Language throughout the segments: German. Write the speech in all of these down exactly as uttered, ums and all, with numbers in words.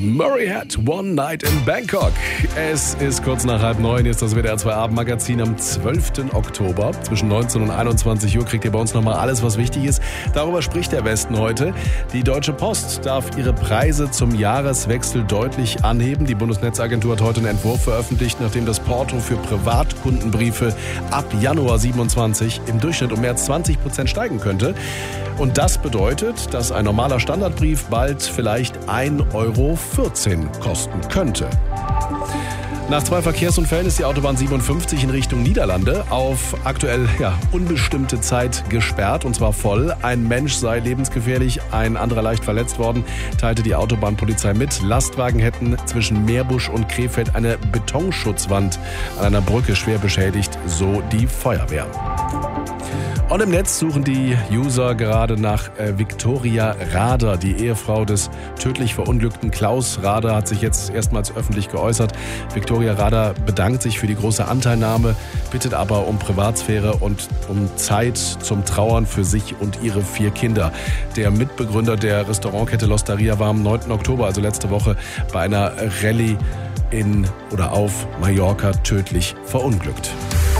Murray Head, One Night in Bangkok. Es ist kurz nach halb neun, ist das W D R zwei Abendmagazin am zwölften Oktober. Zwischen neunzehn und einundzwanzig Uhr kriegt ihr bei uns nochmal alles, was wichtig ist. Darüber spricht der Westen heute. Die Deutsche Post darf ihre Preise zum Jahreswechsel deutlich anheben. Die Bundesnetzagentur hat heute einen Entwurf veröffentlicht, nachdem das Porto für Privatkundenbriefe ab Januar siebenundzwanzig im Durchschnitt um mehr als zwanzig Prozent steigen könnte. Und das bedeutet, dass ein normaler Standardbrief bald vielleicht ein Euro vierzehn kosten könnte. Nach zwei Verkehrsunfällen ist die Autobahn siebenundfünfzig in Richtung Niederlande auf aktuell ja, unbestimmte Zeit gesperrt, und zwar voll. Ein Mensch sei lebensgefährlich, ein anderer leicht verletzt worden, teilte die Autobahnpolizei mit. Lastwagen hätten zwischen Meerbusch und Krefeld eine Betonschutzwand an einer Brücke schwer beschädigt, so die Feuerwehr. Und im Netz suchen die User gerade nach äh, Viktoria Rader. Die Ehefrau des tödlich verunglückten Klaus Rader hat sich jetzt erstmals öffentlich geäußert. Viktoria Rader bedankt sich für die große Anteilnahme, bittet aber um Privatsphäre und um Zeit zum Trauern für sich und ihre vier Kinder. Der Mitbegründer der Restaurantkette L'Osteria war am neunten Oktober, also letzte Woche, bei einer Rallye in oder auf Mallorca tödlich verunglückt.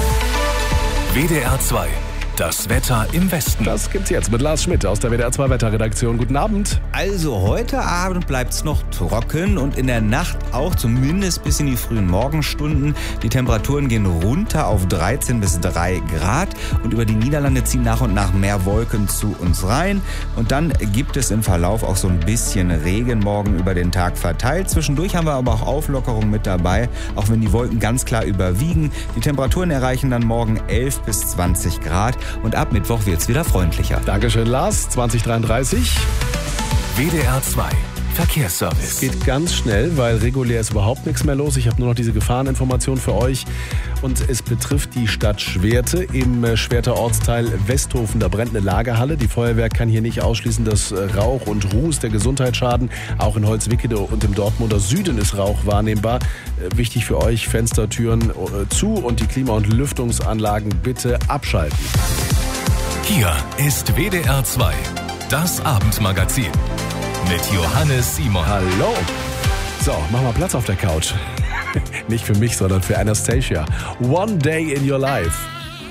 W D R zwei. Das Wetter im Westen. Das gibt's jetzt mit Lars Schmidt aus der W D R zwei Wetterredaktion. Guten Abend. Also heute Abend bleibt's noch trocken und in der Nacht auch, zumindest bis in die frühen Morgenstunden. Die Temperaturen gehen runter auf dreizehn bis drei Grad und über die Niederlande ziehen nach und nach mehr Wolken zu uns rein. Und dann gibt es im Verlauf auch so ein bisschen Regen morgen über den Tag verteilt. Zwischendurch haben wir aber auch Auflockerung mit dabei, auch wenn die Wolken ganz klar überwiegen. Die Temperaturen erreichen dann morgen elf bis zwanzig Grad. Und ab Mittwoch wird's wieder freundlicher. Dankeschön, Lars. zwanzig dreiunddreißig. W D R zwei Verkehrsservice. Es geht ganz schnell, weil regulär ist überhaupt nichts mehr los. Ich habe nur noch diese Gefahreninformation für euch. Und es betrifft die Stadt Schwerte im Schwerter Ortsteil Westhofen. Da brennt eine Lagerhalle. Die Feuerwehr kann hier nicht ausschließen, dass Rauch und Ruß der Gesundheit schaden. Auch in Holzwickede und im Dortmunder Süden ist Rauch wahrnehmbar. Wichtig für euch, Fenster, Türen zu und die Klima- und Lüftungsanlagen bitte abschalten. Hier ist W D R zwei, das Abendmagazin mit Johannes Simon. Hallo. So, mach mal Platz auf der Couch. Nicht für mich, sondern für Anastasia. One Day in Your Life.